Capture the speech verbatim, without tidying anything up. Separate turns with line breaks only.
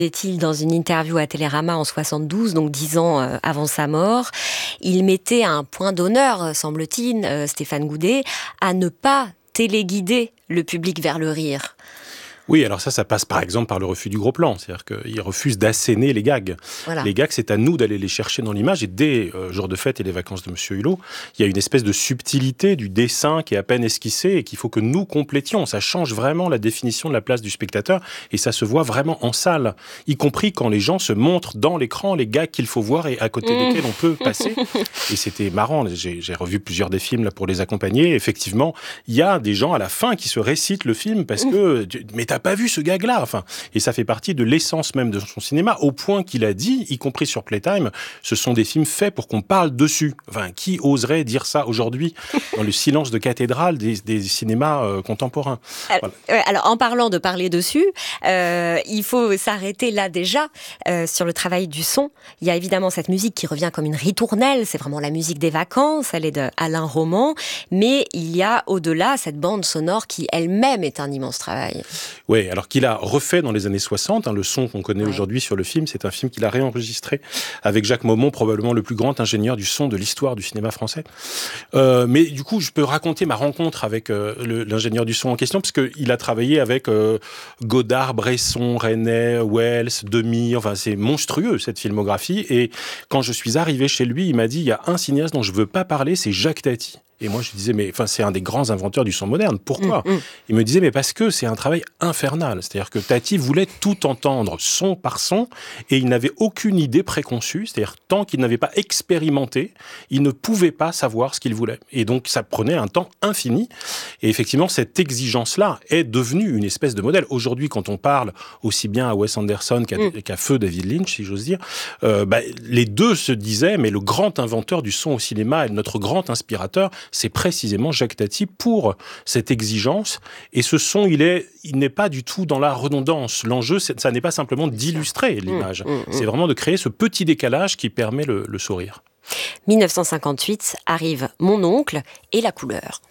Est-il dans une interview à Télérama en soixante-douze, donc dix ans euh, avant sa mort, il mettait un point d'honneur, semble-t-il, euh, Stéphane Goudet, à ne pas téléguider le public vers le rire.
Oui, alors ça, ça passe par exemple par le refus du gros plan. C'est-à-dire qu'il refuse d'asséner les gags. Voilà. Les gags, c'est à nous d'aller les chercher dans l'image. Et dès euh, Jour de fête et les vacances de Monsieur Hulot, il y a une espèce de subtilité du dessin qui est à peine esquissé et qu'il faut que nous complétions. Ça change vraiment la définition de la place du spectateur et ça se voit vraiment en salle, y compris quand les gens se montrent dans l'écran les gags qu'il faut voir et à côté mmh. desquels on peut passer. Et c'était marrant. J'ai, j'ai revu plusieurs des films là, pour les accompagner. Effectivement, il y a des gens à la fin qui se récitent le film parce que... Mais t'as pas vu ce gag-là, enfin, et ça fait partie de l'essence même de son cinéma, au point qu'il a dit, y compris sur Playtime, ce sont des films faits pour qu'on parle dessus. Enfin, qui oserait dire ça aujourd'hui dans le silence de cathédrale des, des cinémas euh, contemporains.
Alors, voilà. alors, en parlant de parler dessus, euh, il faut s'arrêter là déjà euh, sur le travail du son. Il y a évidemment cette musique qui revient comme une ritournelle, c'est vraiment la musique des vacances, elle est d'Alain Roman, mais il y a au-delà cette bande sonore qui elle-même est un immense travail.
Oui, alors qu'il a refait dans les années soixante, hein, le son qu'on connaît ouais. aujourd'hui sur le film, c'est un film qu'il a réenregistré avec Jacques Maumont, probablement le plus grand ingénieur du son de l'histoire du cinéma français. Euh, mais du coup, je peux raconter ma rencontre avec euh, le, l'ingénieur du son en question, parce qu'il a travaillé avec euh, Godard, Bresson, Resnais, Wells, Demy, enfin c'est monstrueux cette filmographie. Et quand je suis arrivé chez lui, il m'a dit, il y a un cinéaste dont je veux pas parler, c'est Jacques Tati. Et moi, je disais, mais enfin, c'est un des grands inventeurs du son moderne. Pourquoi ? mmh, mmh. Il me disait, mais parce que c'est un travail infernal. C'est-à-dire que Tati voulait tout entendre, son par son, et il n'avait aucune idée préconçue. C'est-à-dire, tant qu'il n'avait pas expérimenté, il ne pouvait pas savoir ce qu'il voulait. Et donc, ça prenait un temps infini. Et effectivement, cette exigence-là est devenue une espèce de modèle. Aujourd'hui, quand on parle aussi bien à Wes Anderson qu'à, mmh. qu'à feu David Lynch, si j'ose dire, euh, bah, les deux se disaient, mais le grand inventeur du son au cinéma et notre grand inspirateur, c'est précisément Jacques Tati pour cette exigence. Et ce son, il est, il n'est pas du tout dans la redondance. L'enjeu, c'est, ça n'est pas simplement d'illustrer l'image. Mmh, mmh, c'est vraiment de créer ce petit décalage qui permet le, le sourire.
dix-neuf cent cinquante-huit arrive Mon oncle et la couleur.